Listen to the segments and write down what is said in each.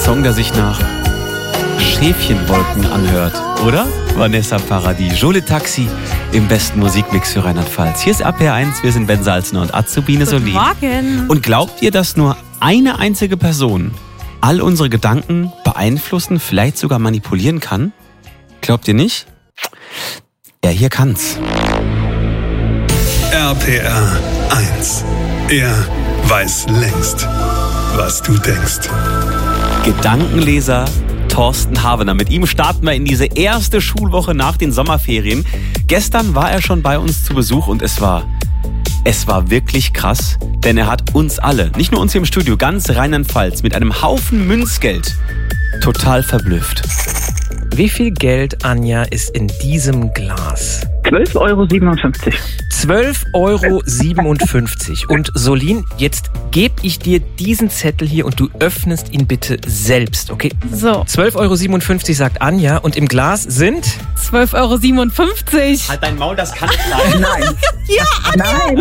Song, der sich nach Schäfchenwolken anhört, oder? Vanessa Paradis, Jolie Taxi im besten Musikmix für Rheinland-Pfalz. Hier ist RPR1, wir sind Ben Salzner und Azubine Solin. Morgen. Und glaubt ihr, dass nur eine einzige Person all unsere Gedanken beeinflussen, vielleicht sogar manipulieren kann? Glaubt ihr nicht? Er hier kann's. RPR 1. Er weiß längst, was du denkst. Gedankenleser Thorsten Havener. Mit ihm starten wir in diese erste Schulwoche nach den Sommerferien. Gestern war er schon bei uns zu Besuch und es war wirklich krass, denn er hat uns alle, nicht nur uns hier im Studio, ganz Rheinland-Pfalz mit einem Haufen Münzgeld total verblüfft. Wie viel Geld, Anja, ist in diesem Glas? 12,57 €. 12,57 €. Und Solin, jetzt gebe ich dir diesen Zettel hier und du öffnest ihn bitte selbst, okay? So. 12,57 € sagt Anja und im Glas sind... 12,57 €. Halt dein Maul, das kann nicht sein. Nein. Ja, Anja, Nein.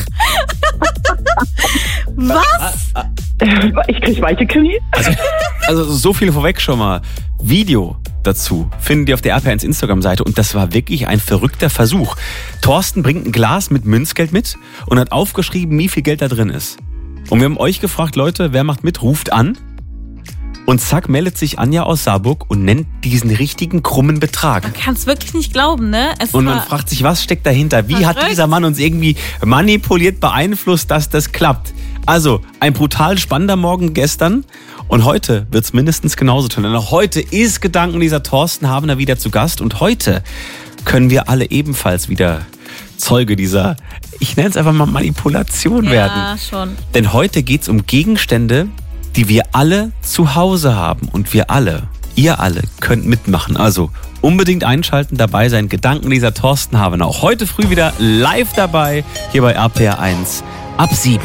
doch. Was? Ich krieg weite Krimi. Also so viel vorweg schon mal. Video dazu findet ihr auf der RPR1 Instagram-Seite und das war wirklich ein verrückter Versuch. Thorsten bringt ein Glas mit Münzgeld mit und hat aufgeschrieben, wie viel Geld da drin ist. Und wir haben euch gefragt, Leute, wer macht mit? Ruft an. Und zack, meldet sich Anja aus Saarburg und nennt diesen richtigen krummen Betrag. Man kann es wirklich nicht glauben, ne? Und man fragt sich, was steckt dahinter? Wie hat dieser Mann uns irgendwie manipuliert, beeinflusst, dass das klappt? Also, ein brutal spannender Morgen gestern. Und heute wird's mindestens genauso toll. Denn auch heute ist Gedankenleser Thorsten Havener wieder zu Gast. Und heute können wir alle ebenfalls wieder Zeuge dieser, ich nenne es einfach mal Manipulation werden. Ja, schon. Denn heute geht's um Gegenstände, die wir alle zu Hause haben. Und wir alle, ihr alle, könnt mitmachen. Also unbedingt einschalten, dabei sein. Gedankenleser Thorsten Havener. Auch heute früh wieder live dabei, hier bei RPR1 ab 7.